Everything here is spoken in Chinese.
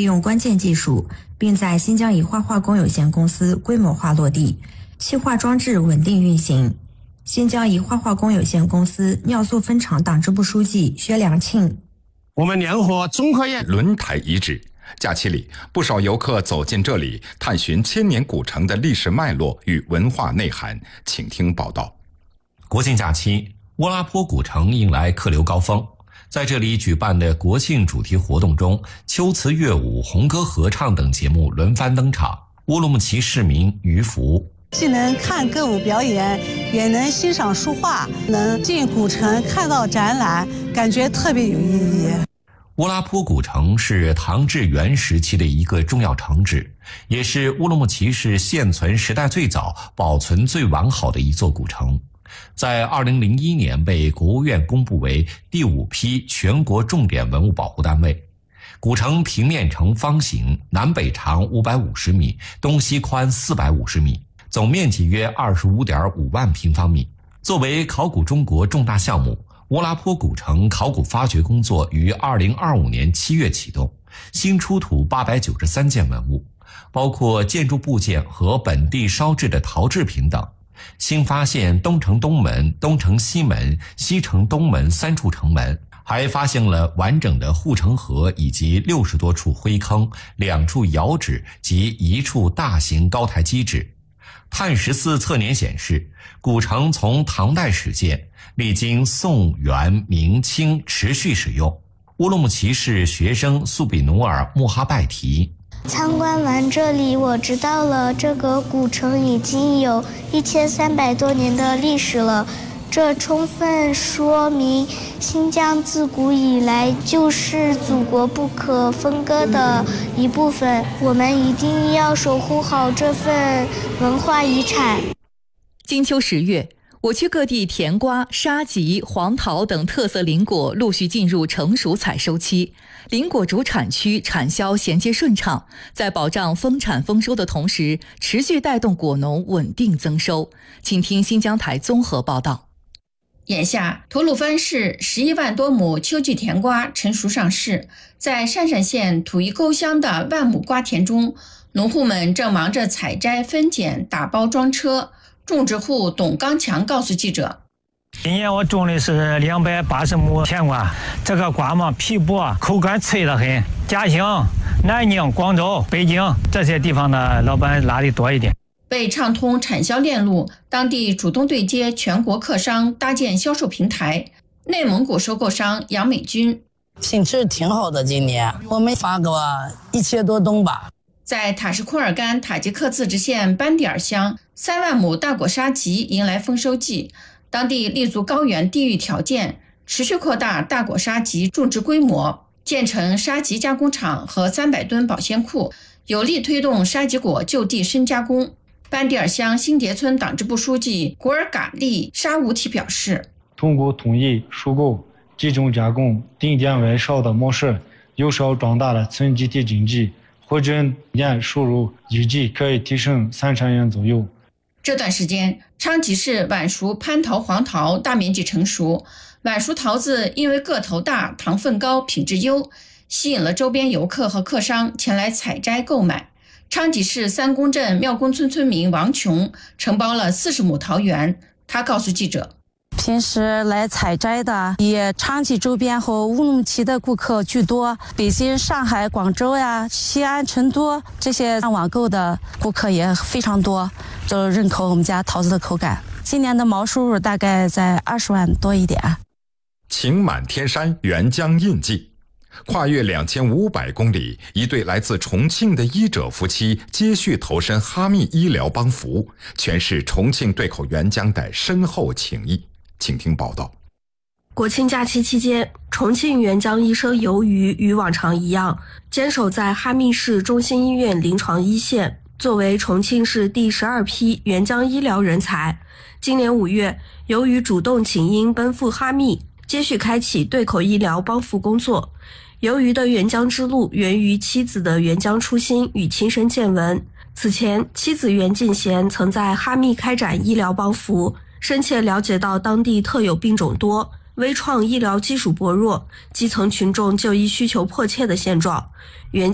用关键技术，并在新疆宜花化工有限公司规模化落地，气化装置稳定运行。新疆宜花化工有限公司尿素分厂党支部书记薛良庆： 我们联合中科院轮台遗址。假期里，不少游客走进这里，探寻千年古城的历史脉络与文化内涵。请听报道。 国庆假期，窝拉坡古城迎来客流高峰。在这里举办的国庆主题活动中，秋词乐舞、红歌合唱等节目轮番登场。乌鲁木齐市民于福： 既能看歌舞表演，也能欣赏书画，能进古城看到展览，感觉特别有意义。 窝拉坡古城是唐至元时期的一个重要城址，也是乌鲁木齐市现存时代最早、保存最完好的一座古城。在2001年被国务院公布为第5批全国重点文物保护单位。古城平面呈方形，南北长550米，东西宽450米，总面积约25.5万平方米。作为考古中国重大项目，窝拉坡古城考古发掘工作于2025年7月启动，新出土893件文物，包括建筑部件和本地烧制的陶制品等。新发现东城东门、东城西门、西城东门3处城门，还发现了完整的护城河以及60多处灰坑、2处窑址及1处大型高台基址。碳14测年显示，古城从唐代始建，历经宋、元、明、清持续使用。乌鲁木齐市学生苏比努尔·穆哈拜提： 参观完这里，我知道了这个古城已经有1300多年的历史了。这充分说明新疆自古以来就是祖国不可分割的一部分，我们一定要守护好这份文化遗产。 金秋10月，我区各地甜瓜、沙棘、黄桃等特色林果陆续进入成熟采收期，林果主产区产销衔接顺畅，在保障丰产丰收的同时，持续带动果农稳定增收。请听新疆台综合报道。 眼下，吐鲁番市11万多亩秋季甜瓜成熟上市，在鄯善县土宜沟乡的万亩瓜田中，农户们正忙着采摘、分拣、打包装车。种植户董刚强告诉记者： 今年我种的是280亩甜瓜，这个瓜嘛皮薄，口感脆得很。嘉兴、南宁、广州、北京这些地方的老板拉的多一点。 为畅通产销链路，当地主动对接全国客商，搭建销售平台。内蒙古收购商杨美军： 品质挺好的，今年我们发个1000多吨吧。 在塔什库尔干塔吉克自治县班迪尔乡，3万亩大果沙棘迎来丰收季，当地立足高原地域条件，持续扩大大果沙棘种植规模，建成沙棘加工厂和300吨保鲜库，有力推动沙棘果就地深加工。班迪尔乡新叠村党支部书记古尔嘎利沙武体表示： 通过统一收购、集中加工、定点外销的模式，有效壮大了村集体经济，回诊年收入预计可以提升3000元左右。 这段时间，昌吉市晚熟蟠桃、黄桃大面积成熟，晚熟桃子因为个头大、糖分高、品质优，吸引了周边游客和客商前来采摘购买。昌吉市三公镇庙公村村民王琼承包了40亩桃园，他告诉记者： 平时来采摘的以昌吉周边和乌鲁木齐的顾客居多，北京、上海、广州呀、西安、成都这些网购的顾客也非常多，就认可我们家桃子的口感。今年的毛收入大概在20万多一点。 晴满天山，沅江印记。跨越2500公里，一对来自重庆的医者夫妻接续投身哈密医疗帮扶，诠释重庆对口沅江的深厚情谊。请听报道。 国庆假期期间，重庆沅江医生游鱼与往常一样，坚守在哈密市中心医院临床一线，作为重庆市第12批沅江医疗人才。今年5月，游鱼主动请缨奔赴哈密，接续开启对口医疗帮扶工作。游鱼的沅江之路源于妻子的沅江初心与亲身见闻。此前，妻子袁静贤曾在哈密开展医疗帮扶，深切了解到当地特有病种多、微创医疗技术薄弱、基层群众就医需求迫切的现状。